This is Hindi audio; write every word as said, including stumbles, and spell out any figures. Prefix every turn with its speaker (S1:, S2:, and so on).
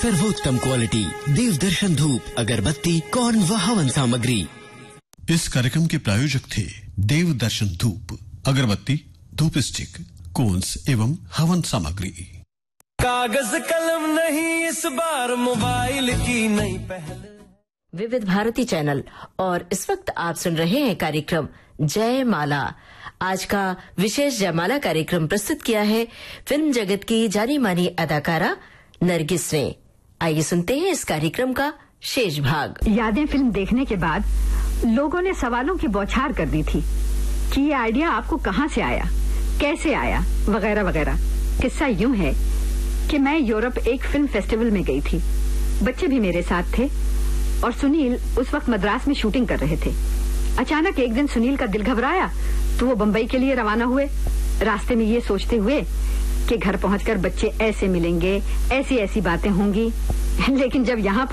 S1: सर्वोत्तम क्वालिटी देवदर्शन धूप अगरबत्ती कौन व हवन सामग्री।
S2: इस कार्यक्रम के प्रायोजक थे देवदर्शन धूप अगरबत्ती धूप स्टिक कोन्स एवं हवन सामग्री।
S3: कागज कलम नहीं इस बार मोबाइल की नई पहल।
S4: विविध भारती चैनल और इस वक्त आप सुन रहे हैं कार्यक्रम जयमाला। आज का विशेष जयमाला कार्यक्रम प्रस्तुत किया है फिल्म जगत की जानी मानी अदाकारा नरगिस ने। आइए सुनते हैं इस कार्यक्रम का शेष भाग।
S5: यादें फिल्म देखने के बाद लोगों ने सवालों की बौछार कर दी थी कि ये आइडिया आपको कहाँ से आया, कैसे आया, वगैरह वगैरह। किस्सा यूं है कि मैं यूरोप एक फिल्म फेस्टिवल में गई थी। बच्चे भी मेरे साथ थे और सुनील उस वक्त मद्रास में शूटिंग कर रहे थे। अचानक एक दिन सुनील का दिल घबराया तो वो बंबई के लिए रवाना हुए, रास्ते में ये सोचते हुए कि घर पहुंचकर बच्चे ऐसे मिलेंगे, ऐसी ऐसी बातें होंगी। लेकिन जब यहाँ